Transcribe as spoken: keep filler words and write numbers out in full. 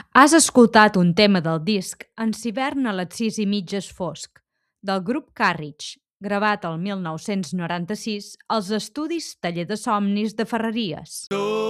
Has escoltat un tema del disc En s'hivern a les sis i mig és fosc, del grup Carriage, gravat el mil nou-cents noranta-sis als estudis Taller de Somnis de Ferreries.